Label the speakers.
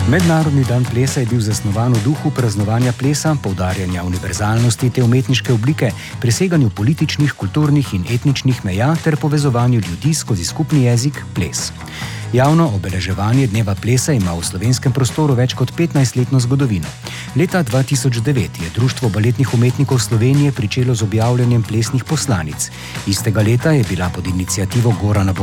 Speaker 1: Mednarodni dan plesa je bil zasnovan v duhu praznovanja plesa, poudarjanja univerzalnosti te umetniške oblike, preseganju političnih, kulturnih in etničnih meja ter povezovanju ljudi skozi skupni jezik ples. Javno obeleževanje dneva plesa ima v slovenskem prostoru več kot 15-letno zgodovino. Leta 2009 je Društvo baletnih umetnikov Slovenije pričelo z objavljanjem plesnih poslanic. Istega leta je bila pod iniciativo Gorana